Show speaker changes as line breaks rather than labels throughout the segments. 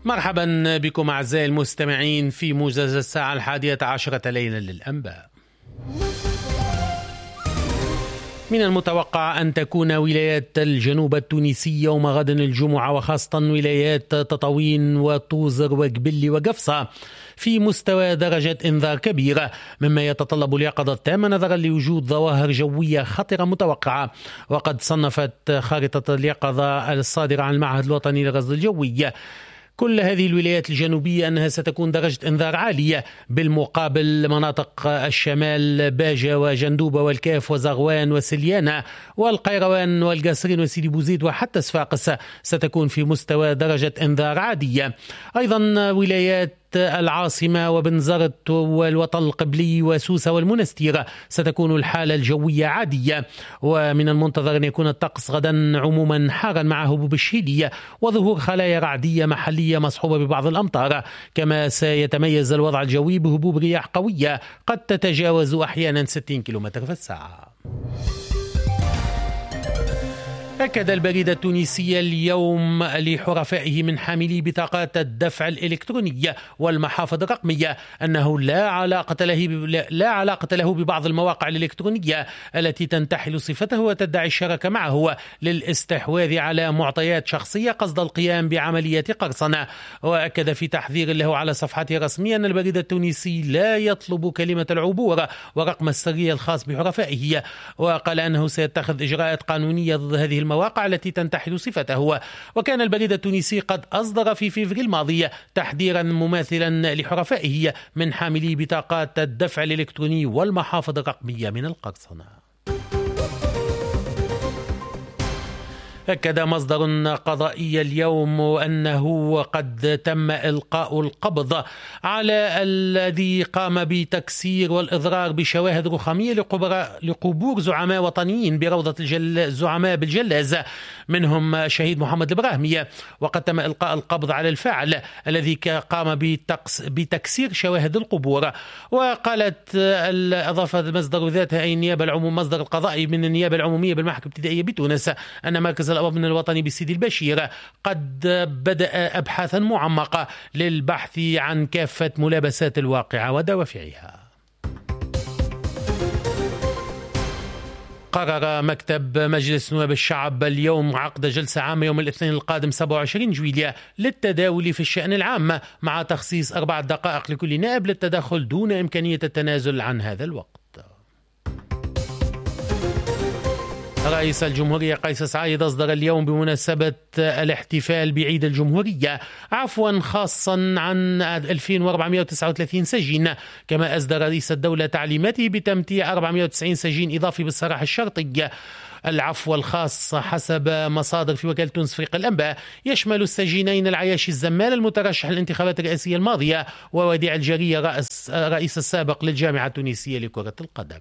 مرحبا بكم أعزائي المستمعين في موجز الساعة 11 ليلا للأنباء. من المتوقع أن تكون ولايات الجنوب التونسي يوم غد الجمعة وخاصة ولايات تطاوين وطوزر وقبلي وقفصة في مستوى درجة إنذار كبيرة، مما يتطلب اليقظة التامة نظرا لوجود ظواهر جوية خطرة متوقعة. وقد صنفت خارطة اليقظة الصادرة عن المعهد الوطني للرصد الجوي كل هذه الولايات الجنوبية أنها ستكون درجة إنذار عالية، بالمقابل مناطق الشمال باجة وجندوبة والكاف وزغوان وسليانة والقيروان والقصرين وسيدي بوزيد وحتى صفاقس ستكون في مستوى درجة إنذار عادية. أيضا ولايات العاصمة وبنزرت والوطن القبلي وسوسة والمنستير ستكون الحالة الجوية عادية، ومن المنتظر أن يكون الطقس غدا عموما حارا مع هبوب الشيلية وظهور خلايا رعدية محلية مصحوبة ببعض الأمطار، كما سيتميز الوضع الجوي بهبوب رياح قوية قد تتجاوز أحيانا 60 كيلومتر في الساعة. أكد البريد التونسي اليوم لحرفائه من حاملي بطاقات الدفع الإلكترونية والمحافظ الرقمية أنه لا علاقة له ببعض المواقع الإلكترونية التي تنتحل صفته وتدعي الشراكة معه للاستحواذ على معطيات شخصية قصد القيام بعملية قرصنة. وأكد في تحذير له على صفحته الرسمية أن البريد التونسي لا يطلب كلمة العبور ورقم السرية الخاص بحرفائه، وقال أنه سيتخذ إجراءات قانونية ضد هذه المواقع التي تنتحل صفته. وكان البريد التونسي قد أصدر في فبراير الماضي تحذيرا مماثلا لحرفائه من حاملي بطاقات الدفع الإلكتروني والمحافظ الرقمية من القرصنة. أكد مصدر قضائي اليوم أنه قد تم إلقاء القبض على الذي قام بتكسير والإضرار بشواهد رخامية لقبور زعماء وطنيين بروضة الزعماء بالجلاز، منهم شهيد محمد البراهمية. وقد تم إلقاء القبض على الفاعل الذي قام بتكسير شواهد القبور. وقالت أضاف المصدر ذاته أي النيابة العمومية مصدر القضائي من النيابة العمومية بالمحكمة الابتدائية بتونس أن مركز الأمن الوطني بسيدي البشير قد بدأ أبحاثا معمقة للبحث عن كافة ملابسات الواقعة ودوافعها. قرر مكتب مجلس نواب الشعب اليوم عقد جلسة عامة يوم الاثنين القادم 27 جويلية للتداول في الشأن العام، مع تخصيص 4 دقائق لكل نائب للتدخل دون إمكانية التنازل عن هذا الوقت. رئيس الجمهورية قيس سعيد أصدر اليوم بمناسبة الاحتفال بعيد الجمهورية عفوا خاصا عن 2439 سجين، كما أصدر رئيس الدولة تعليماته بتمتيع 490 سجين إضافي بالسراح الشرطي. العفو الخاص حسب مصادر في وكالة تونس فريق الأنباء يشمل السجينين العياشي الزمال المترشح للانتخابات الرئاسية الماضية ووديع الجرية رئيس السابق للجامعة التونسية لكرة القدم.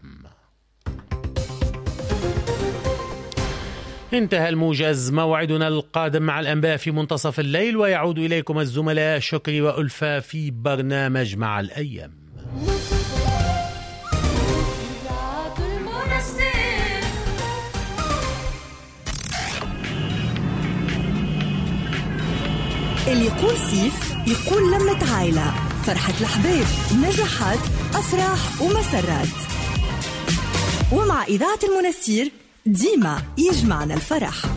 انتهى الموجز، موعدنا القادم مع الأنباء في منتصف الليل، ويعود إليكم الزملاء شكري وألفة في برنامج مع الأيام.
اللي يقول سيف يقول لمة عائلة، فرحة الأحباب، نجاحات، أفراح ومسرات. ومع إذاعة المنستير ديما يجمعنا الفرح.